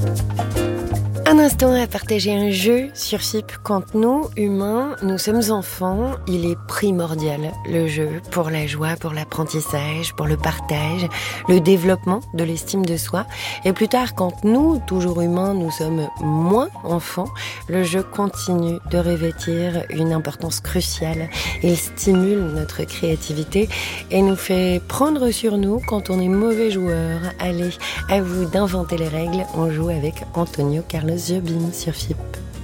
Un instant à partager un jeu sur FIP. Quand nous, humains, nous sommes enfants, il est primordial, le jeu, pour la joie, pour l'apprentissage, pour le partage, le développement de l'estime de soi. Et plus tard, quand nous, toujours humains, nous sommes moins enfants, le jeu continue de revêtir une importance cruciale. Il stimule notre créativité et nous fait prendre sur nous quand on est mauvais joueur. Allez, à vous d'inventer les règles. On joue avec Antonio Carlos Jobim sur FIP.